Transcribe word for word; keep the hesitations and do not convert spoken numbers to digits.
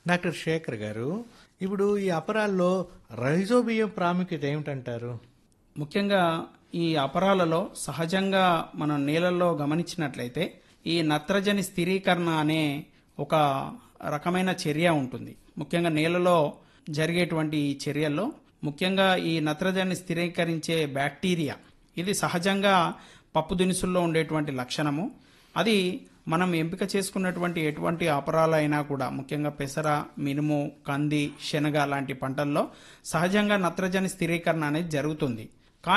Doctor Shekhar గారు, ఇప్పుడు ఈ అపరాల్లో రైజోబియం ప్రాముఖ్యత ఏమిటంటారు? ముఖ్యంగా ఈ అపరాలలో సహజంగా మనం నేలల్లో గమనించినట్లయితే ఈ నత్రజని స్థిరీకరణ అనే ఒక రకమైన చర్య ఉంటుంది. ముఖ్యంగా నేలలో జరిగేటువంటి ఈ చర్యల్లో ముఖ్యంగా ఈ నత్రజని స్థిరీకరించే బ్యాక్టీరియా ఇది సహజంగా పప్పు దినుసుల్లో ఉండేటువంటి లక్షణము. అది మనం ఎంపిక చేసుకున్నటువంటి ఎటువంటి అపరాలైనా కూడా ముఖ్యంగా పెసర, మినుము, కంది, శనగ లాంటి పంటల్లో సహజంగా నత్రజని స్థిరీకరణ అనేది జరుగుతుంది.